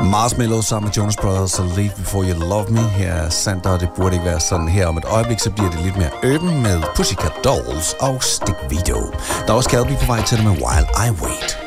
Marshmallow sammen med Jonas Brothers og Leave Before You Love Me. Her er Sander, og det burde ikke være sådan. Her om et øjeblik, så bliver det lidt mere urban med Pussycat Dolls og Stick Video. Der er også Calby på vej til det med While I Wait.